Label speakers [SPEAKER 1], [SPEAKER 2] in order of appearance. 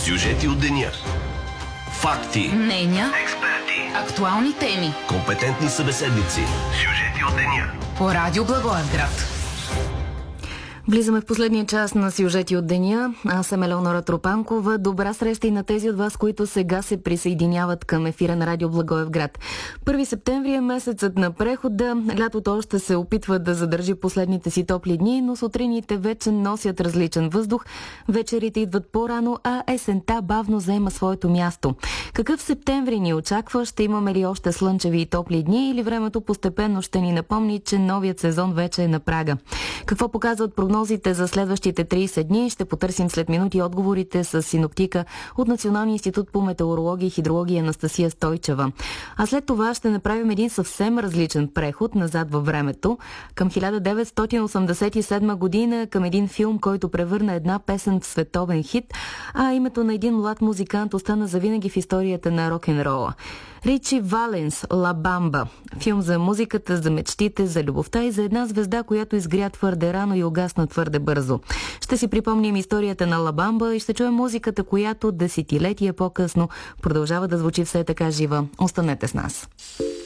[SPEAKER 1] Сюжети от деня. Факти.
[SPEAKER 2] Мнения.
[SPEAKER 1] Експерти.
[SPEAKER 2] Актуални теми.
[SPEAKER 1] Компетентни събеседници. Сюжети от деня.
[SPEAKER 2] По Радио Благоевград.
[SPEAKER 3] Влизаме в последния час на сюжети от деня. Аз съм Елеонора Тропанкова. Добра среща и на тези от вас, които сега се присъединяват към ефира на Радио Благоевград. 1 септември е месецът на прехода. Лятото още се опитва да задържи последните си топли дни, но сутрините вече носят различен въздух. Вечерите идват по-рано, а есента бавно заема своето място. Какъв септември ни очаква? Ще имаме ли още слънчеви и топли дни или времето постепенно ще ни напомни, че новият сезон вече е на прага? Какво показват прогнозите за следващите 30 дни? Ще потърсим след минути отговорите с синоптика от Националния институт по метеорология и хидрология Анастасия Стойчева. А след това ще направим един съвсем различен преход назад във времето към 1987 година, към един филм, който превърна една песен в световен хит, а името на един млад музикант остана завинаги в историята на рок-н-рола. Ричи Валенс, Ла Бамба. Филм за музиката, за мечтите, за любовта и за една звезда, която изгря твърде рано и угасна твърде бързо. Ще си припомним историята на Ла Бамба и ще чуем музиката, която десетилетия по-късно продължава да звучи все така жива. Останете с нас.